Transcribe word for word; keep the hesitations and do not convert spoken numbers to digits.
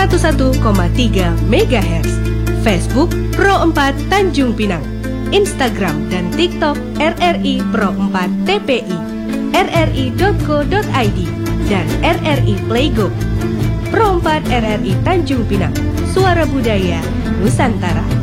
seratus satu koma tiga megahertz. Facebook Pro empat Tanjung Pinang. Instagram dan TikTok R R I Pro empat T P I, r r i dot co dot i d, dan R R I Playgo. Pro empat R R I Tanjung Pinang, suara budaya Nusantara.